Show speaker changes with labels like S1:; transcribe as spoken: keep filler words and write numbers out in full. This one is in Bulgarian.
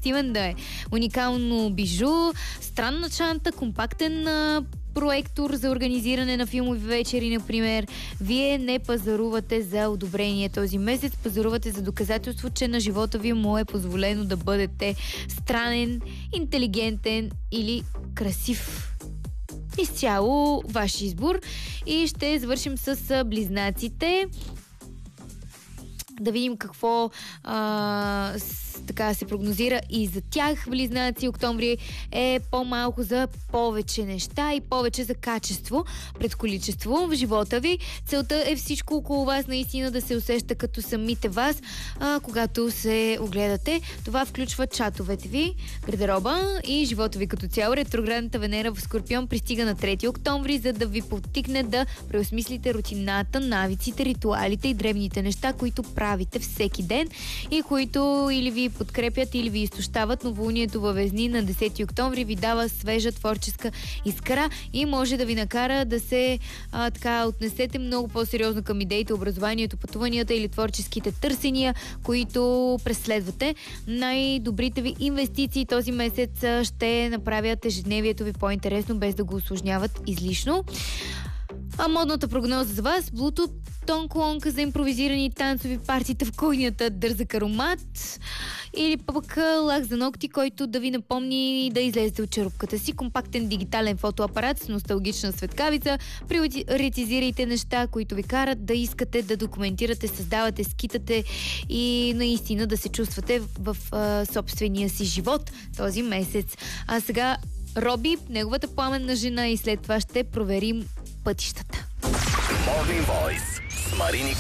S1: атрактивен да е. Уникално бижу, странна чанта, компактен а, проектор за организиране на филмови вечери, например. Вие не пазарувате за одобрение този месец, пазарувате за доказателство, че на живота ви му е позволено да бъдете странен, интелигентен или красив. Изцяло ваш избор. И ще завършим с близнаците. Да видим какво а, с, така се прогнозира и за тях. Близнаци, октомври е по-малко за повече неща и повече за качество пред количество в живота ви. Целта е всичко около вас наистина да се усеща като самите вас, а, когато се огледате. Това включва чатовете ви, гардероба и живота ви като цяло. Ретроградната Венера в Скорпион пристига на трети октомври, за да ви подтикне да преосмислите рутината, навиците, ритуалите и древните неща, които правите всеки ден и които или ви подкрепят, или ви изтощават. Новолунието във Везни на десети октомври ви дава свежа творческа искра и може да ви накара да се а, така отнесете много по-сериозно към идеите, образованието, пътуванията или творческите търсения, които преследвате. Най-добрите ви инвестиции този месец ще направят ежедневието ви по-интересно, без да го усложняват излишно. А модната прогноза за вас: Bluetooth тон колонка за импровизирани танцови партита в кухнята, дързък аромат, или пък лак за ногти, който да ви напомни да излезете от черупката си. Компактен дигитален фотоапарат с носталгична светкавица. Приоритизирайте неща, които ви карат да искате да документирате, създавате, скитате и наистина да се чувствате в а, собствения си живот този месец. А сега Роби, неговата пламенна жена, и след това ще проверим пътищата.
S2: Morning Voice с Марини